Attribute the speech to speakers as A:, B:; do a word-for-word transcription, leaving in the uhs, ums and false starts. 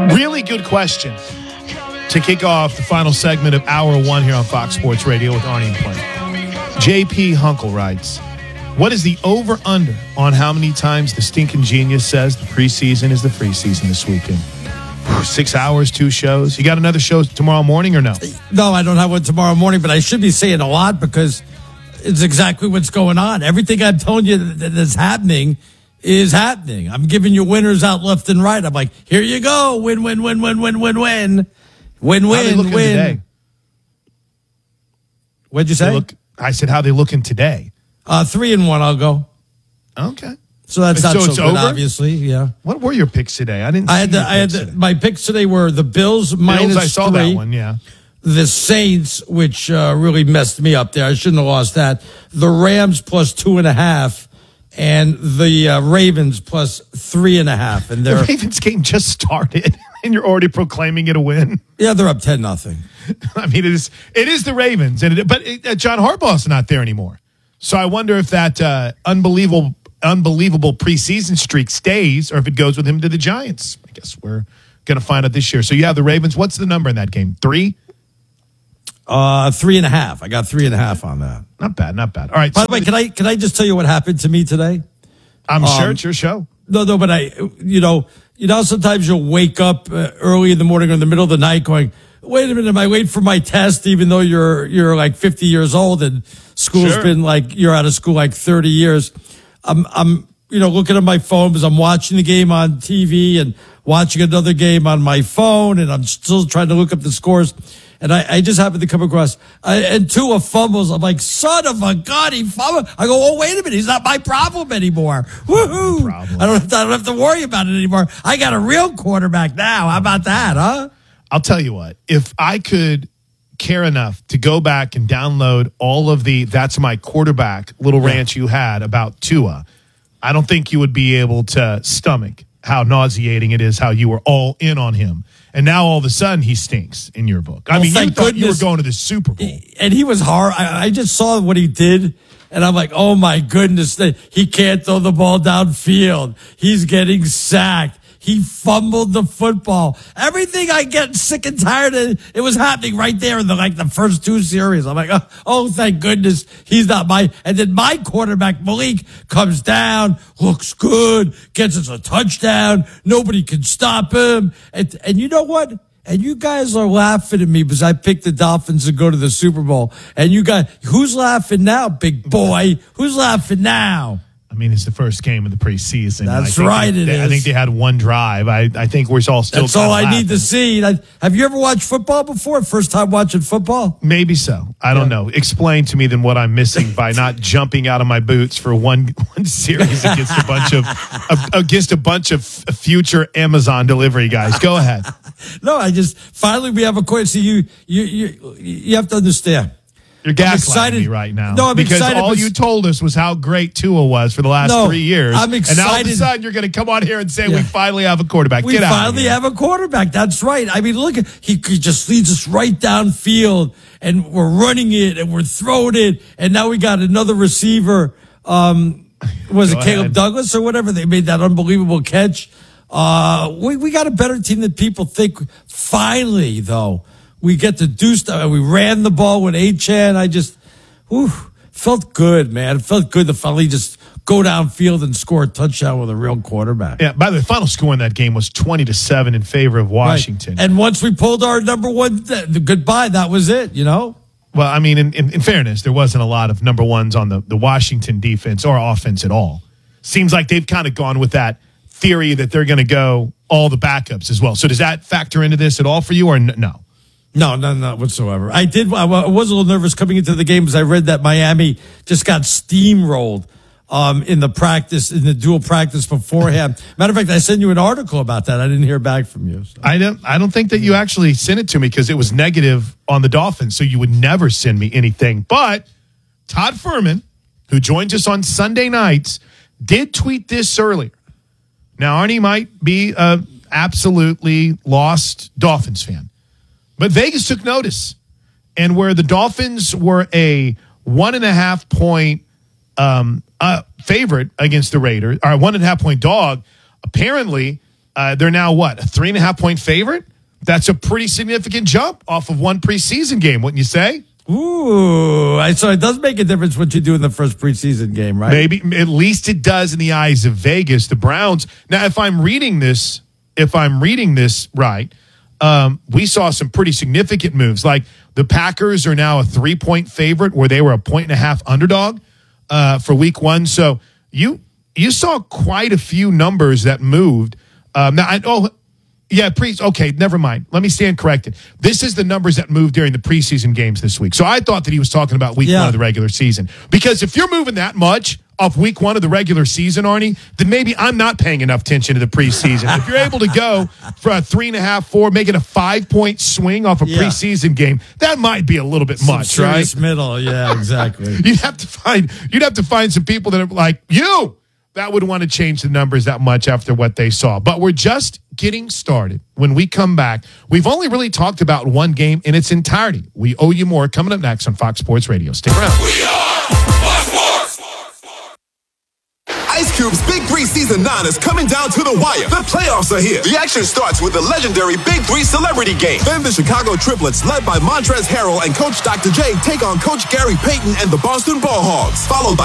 A: Really good question to kick off the final segment of hour one here on Fox Sports Radio with Arnie and Plank. J P Hunkel writes, what is the over-under on how many times the stinking genius says the preseason is the free season this weekend? Six hours, two shows. You got another show tomorrow morning or no?
B: No, I don't have one tomorrow morning, but I should be saying a lot because it's exactly what's going on. Everything I'm telling you that is happening is happening. I'm giving you winners out left and right. I'm like, here you go. Win, win, win, win, win, win, win. Win,
A: How they
B: win,
A: looking
B: win.
A: Today?
B: What'd you say?
A: They look, I said, how they looking today?
B: Uh, three and one, I'll go.
A: Okay.
B: So that's not
A: So
B: so,
A: it's
B: good,
A: over?
B: obviously. Yeah.
A: What were your picks today? I didn't.
B: I
A: see
B: had the,
A: your
B: I had
A: picks
B: the,
A: today.
B: my picks today were the Bills minus
A: Bills, I saw
B: three,
A: that one. Yeah.
B: the Saints, which uh, really messed me up there. I shouldn't have lost that. The Rams plus two and a half, and the uh, Ravens plus three and a half. And
A: The
B: they're
A: Ravens game just started, and you're already proclaiming it a win.
B: yeah, they're up ten nothing.
A: I mean, it is it is the Ravens, and it, but it, uh, John Harbaugh's not there anymore. So I wonder if that uh, unbelievable unbelievable preseason streak stays, or if it goes with him to the Giants. I guess we're going to find out this year. So you have the Ravens. What's the number in that game? Three?
B: Uh, three and a half. I got three and a half on that.
A: Not bad, not bad. All right.
B: By
A: so
B: the way, can I can I just tell you what happened to me today?
A: I'm
B: um,
A: sure it's your show.
B: No, no, but I, you know, you know, sometimes you'll wake up uh, early in the morning or in the middle of the night going, wait a minute, am I waiting for my test even though you're, you're like fifty years old and school's
A: Sure.
B: been like, you're out of school like thirty years. I'm, I'm, you know, looking at my phone because I'm watching the game on T V and watching another game on my phone, and I'm still trying to look up the scores. And I, I just happened to come across, I, and Tua fumbles. I'm like, son of a gun, he fumbled. I go, oh, wait a minute, he's not my problem anymore. Woohoo!
A: Problem.
B: I don't, have to, I don't have to worry about it anymore. I got a real quarterback now. How about that, huh?
A: I'll tell you what, if I could care enough to go back and download all of the That's My Quarterback little
B: Yeah.
A: rant you had about Tua, I don't think you would be able to stomach how nauseating it is how you were all in on him. And now all of a sudden he stinks in your book. I
B: Well,
A: mean, you
B: thank
A: thought you were
B: goodness-
A: going to the Super Bowl.
B: And he was hard. I, I just saw what he did, and I'm like, oh my goodness, that he can't throw the ball downfield. He's getting sacked. He fumbled the football. Everything I get sick and tired of, it was happening right there in the like the first two series. I'm like, oh, oh thank goodness he's not my. And then my quarterback Malik comes down, looks good, gets us a touchdown. Nobody can stop him. And and you know what? And you guys are laughing at me because I picked the Dolphins to go to the Super Bowl. And you guys, who's laughing now, big boy? Who's laughing now?
A: I mean, it's the first game of the preseason.
B: That's
A: I think
B: right,
A: They,
B: it
A: they- I
B: is.
A: think they had one drive. I, I think we're all still
B: That's all
A: kinda
B: I need to
A: laughing.
B: see. I, have you ever watched football before? First time watching football?
A: Maybe so. I don't know. Explain to me then what I'm missing by not jumping out of my boots for one one series against a bunch of uh, against a bunch of f- future Amazon delivery guys. Go ahead.
B: No, I just finally we have a question. See, you you you you have to understand.
A: You're
B: I'm
A: gaslighting
B: excited.
A: me right now.
B: No, I'm
A: because
B: excited
A: all
B: because-
A: you told us was how great Tua was for the last
B: No,
A: three years.
B: I'm
A: And now all of a
B: excited.
A: sudden you're going to come on here and say we
B: Yeah.
A: finally have a quarterback.
B: We
A: Get out of
B: finally
A: here.
B: have a quarterback. That's right. I mean, look, at he, he just leads us right downfield, and we're running it, and we're throwing it, and now we got another receiver. Um, was
A: Go
B: it Caleb
A: ahead.
B: Douglas or whatever? They made that unbelievable catch. Uh, we we got a better team than people think. Finally, though, we get to do stuff. We ran the ball with Achane. I just, whew, felt good, man. It felt good to finally just go downfield and score a touchdown with a real quarterback.
A: Yeah, by the way, the final score in that game was twenty to seven in favor of Washington.
B: Right. And once we pulled our number one, th- the goodbye, that was it, you know?
A: Well, I mean, in, in, in fairness, there wasn't a lot of number ones on the, the Washington defense or offense at all. Seems like they've kind of gone with that theory that they're going to go all the backups as well. So does that factor into this at all for you or n- no?
B: No, no, not whatsoever. I did, I wa- I was a little nervous coming into the game because I read that Miami just got steamrolled um, in the practice, in the dual practice beforehand. Matter of fact, I sent you an article about that. I didn't hear back from you. So.
A: I don't I don't think that you actually sent it to me because it was negative on the Dolphins, so you would never send me anything. But Todd Furman, who joins us on Sunday nights, did tweet this earlier. Now, Arnie might be a absolutely lost Dolphins fan, but Vegas took notice. And where the Dolphins were a one and a half point um, uh, favorite against the Raiders, or one and a half point dog, apparently Uh, they're now what, a three and a half point favorite? That's a pretty significant jump off of one preseason game, wouldn't you say?
B: Ooh, I, so it does make a difference what you do in the first preseason game, right?
A: Maybe, at least it does in the eyes of Vegas. The Browns. Now, if I'm reading this, if I'm reading this right, um, we saw some pretty significant moves. Like the Packers are now a three point favorite, where they were a point and a half underdog uh, for Week One. So you you saw quite a few numbers that moved. Um, now, I, oh. Yeah, pre. Okay, never mind. Let me stand corrected. This is the numbers that moved during the preseason games this week. So I thought that he was talking about week
B: yeah.
A: one of the regular season. Because if you're moving that much off week one of the regular season, Arnie, then maybe I'm not paying enough attention to the preseason. If you're able to go for a three and a half, four, making a five point swing off a
B: yeah.
A: preseason game, that might be a little bit
B: some
A: much, right?
B: Middle, yeah, exactly.
A: you'd have to find. You'd have to find some people that are like you. That would want to change the numbers that much after what they saw. But we're just getting started. When we come back, we've only really talked about one game in its entirety. We owe you more. Coming up next on Fox Sports Radio. Stick around.
C: We are Fox Sports. Ice Cube's Big Three Season nine is coming down to the wire. The playoffs are here. The action starts with the legendary Big Three Celebrity Game. Then the Chicago Triplets, led by Montrezl Harrell and Coach Doctor J, take on Coach Gary Payton and the Boston Ball Hogs. Followed by